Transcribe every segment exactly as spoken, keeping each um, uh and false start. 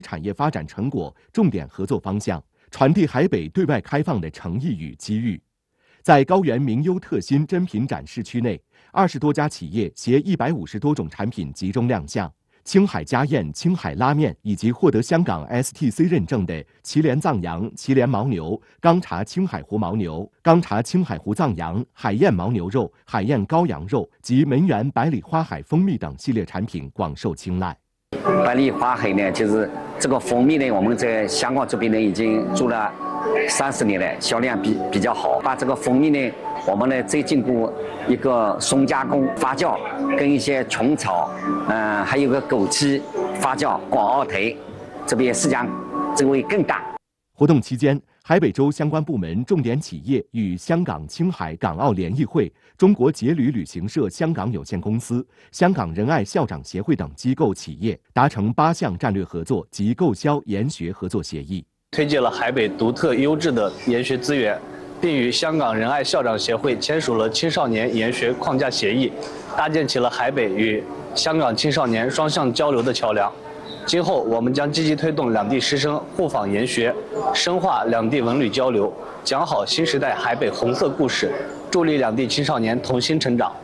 产业发展成果重点合作方向，传递海北对外开放的诚意与机遇。在高原名优特新珍品展示区内，二十多家企业携一百五十多种产品集中亮相。青海家宴、青海拉面以及获得香港 S T C 认证的祁连藏羊、祁连牦牛、钢茶青海湖牦牛、钢茶青海湖藏羊、海燕牦牛肉、海燕羔羊肉及门源百里花海蜂蜜等系列产品广受青睐。 百里花海呢，就是这个蜂蜜呢，我们在香港这边呢已经做了三十年了，销量比比较好。把这个蜂蜜呢，我们呢再经过一个松加工发酵，跟一些虫草，嗯、呃，还有个枸杞发酵，广澳台这边市场这个会更大。 活动期间，海北州相关部门、重点企业与香港青海港澳联谊会、中国捷旅旅行社香港有限公司、香港仁爱校长协会等机构企业达成八项战略合作及购销研学合作协议， 推介了海北独特优质的研学资源，并与香港仁爱校长协会签署了青少年研学框架协议，搭建起了海北与香港青少年双向交流的桥梁。今后我们将积极推动两地师生互访研学，深化两地文旅交流，讲好新时代海北红色故事，助力两地青少年同心成长。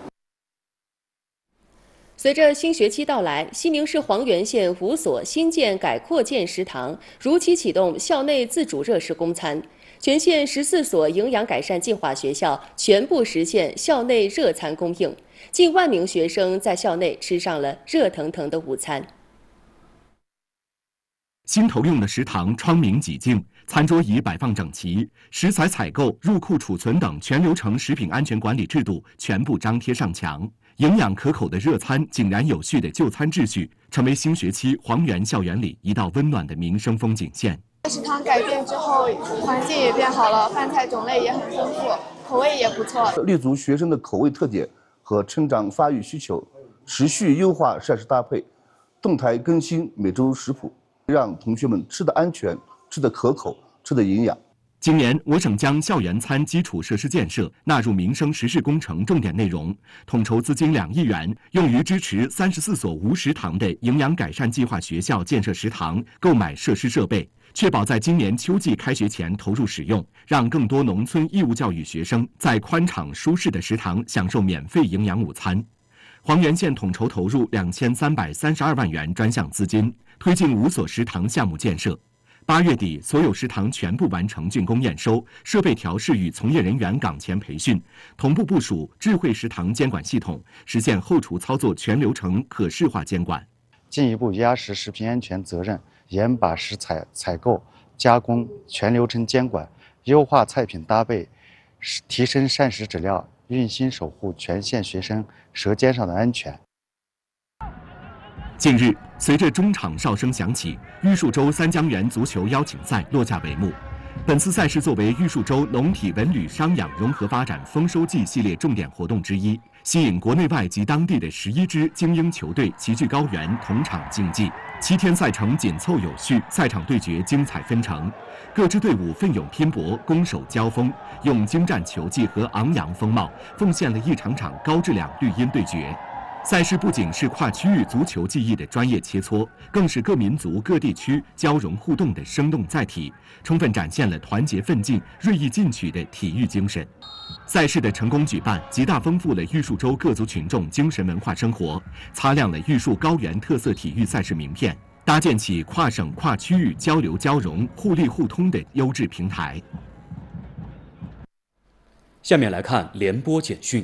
随着新学期到来，西宁市黄原县五所新建改扩建食堂如期启动校内自主热食供餐，全县十四所营养改善计划学校全部实现校内热餐供应，近万名学生在校内吃上了热腾腾的午餐。 新投用的食堂窗明几净，餐桌椅摆放整齐，食材采购、入库储存等全流程食品安全管理制度全部张贴上墙。营养可口的热餐、井然有序的就餐秩序，成为新学期黄原校园里一道温暖的民生风景线。 食堂改变之后，环境也变好了，饭菜种类也很丰富，口味也不错。 立足学生的口味特点和成长发育需求，持续优化膳食搭配，动态更新每周食谱，让同学们吃得安全、吃得可口、吃得营养。 今年，我省将校园餐基础设施建设纳入民生实事工程重点内容，统筹资金两亿元，用于支持三十四所无食堂的营养改善计划学校建设食堂，购买设施设备，确保在今年秋季开学前投入使用，让更多农村义务教育学生在宽敞舒适的食堂享受免费营养午餐。黄原县统筹投入两千三百三十二万元专项资金，推进五所食堂项目建设。八月底，所有食堂全部完成竣工验收、设备调试与从业人员岗前培训，同步部署智慧食堂监管系统，实现后厨操作全流程可视化监管。 进一步压实食品安全责任，严把食材采购、加工全流程监管，优化菜品搭配，提升膳食质量，用心守护全县学生舌尖上的安全。 近日，随着中场哨声响起，玉树州三江源足球邀请赛落下帷幕。本次赛事作为玉树州农体文旅商养融合发展丰收季系列重点活动之一，吸引国内外及当地的十一支精英球队齐聚高原同场竞技。七天赛程紧凑有序，赛场对决精彩纷呈，各支队伍奋勇拼搏，攻守交锋，用精湛球技和昂扬风貌，奉献了一场场高质量绿茵对决。赛事不仅是跨区域足球技艺的专业切磋，更是各民族各地区交融互动的生动载体，充分展现了团结奋进、锐意进取的体育精神。赛事的成功举办，极大丰富了玉树州各族群众精神文化生活，擦亮了玉树高原特色体育赛事名片，搭建起跨省跨区域交流交融、互利互通的优质平台。 下面来看联播简讯。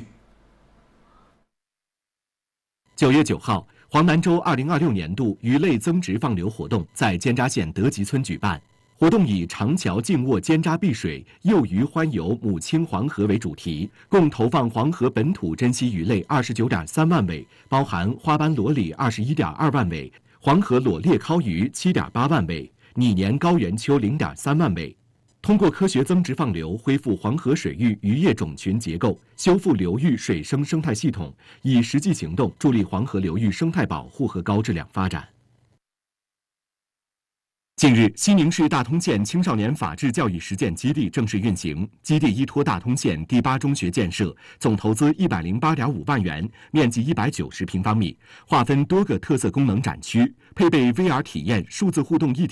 九月九号，黄南州二零二六年度鱼类增值放流活动在尖扎县德吉村举办。活动以长桥静卧尖扎碧水，幼鱼欢游母亲黄河为主题，共投放黄河本土珍稀鱼类二十九点三万尾，包含花斑裸鲤二十一点二万尾，黄河裸裂尻鱼七点八万尾，拟年高原鳅零点三万尾。通过科学增值放流，恢复黄河水域渔业种群结构，修复流域水生生态系统，以实际行动助力黄河流域生态保护和高质量发展。近日，西宁市大通县青少年法治教育实践基地正式运行，基地依托大通县第八中学建设，总投资一百零八点五万元，面积一百九十平方米，划分多个特色功能展区，配备 V R 体验、数字互动一体。